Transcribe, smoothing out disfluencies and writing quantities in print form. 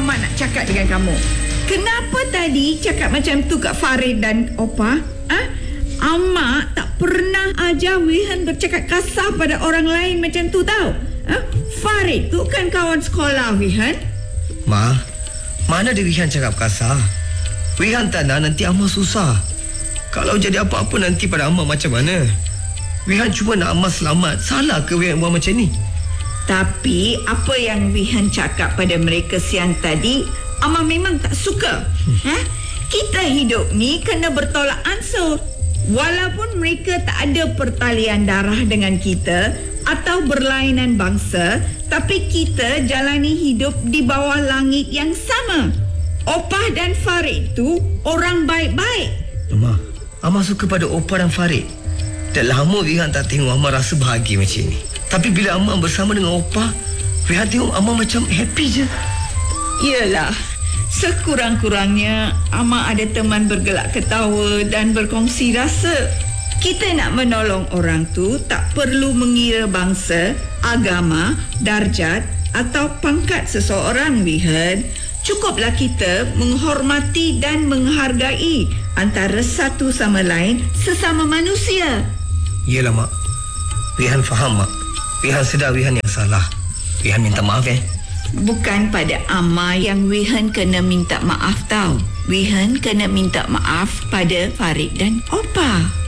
Mak nak cakap dengan kamu. Kenapa tadi cakap macam tu kat Farid dan Opa? Amak tak pernah ajar Wihan bercakap kasar pada orang lain macam tu tau. Farid tu kan kawan sekolah Wihan. Ma, mana ada Wihan cakap kasar? Wihan tak nak nanti Amma susah. Kalau jadi apa-apa nanti pada Amma macam mana? Wihan cuma nak Amma selamat. Salah ke Wihan buat macam ni? Tapi apa yang Wihan cakap pada mereka siang tadi, Amma memang tak suka. Kita hidup ni kena bertolak ansur. Walaupun mereka tak ada pertalian darah dengan kita atau berlainan bangsa, tapi kita jalani hidup di bawah langit yang sama. Opah dan Farid tu orang baik-baik. Amma suka pada Opah dan Farid. Dah lama Wihan tak tengok Amma rasa bahagia macam ni. Tapi bila Amma bersama dengan Opah, Wihan tengok Amma macam happy je. Yelah, sekurang-kurangnya Amma ada teman bergelak ketawa dan berkongsi rasa. Kita nak menolong orang tu tak perlu mengira bangsa, agama, darjat atau pangkat seseorang, Wihan. Cukuplah kita menghormati dan menghargai antara satu sama lain sesama manusia. Yelah, Mak. Wihan faham, Mak. Wihan sedar Wihan yang salah. Wihan minta maaf, Bukan pada Amma yang Wihan kena minta maaf tau. Wihan kena minta maaf pada Farid dan Opah.